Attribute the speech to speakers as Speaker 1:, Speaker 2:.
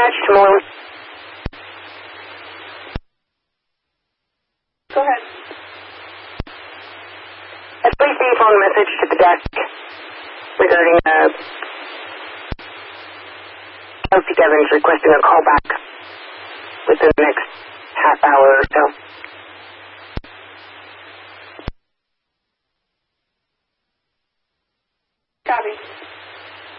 Speaker 1: dispatch to Malone.
Speaker 2: Go ahead.
Speaker 1: Please leave a phone message to the desk regarding Kelsey Devins requesting a call back within the next half hour or so.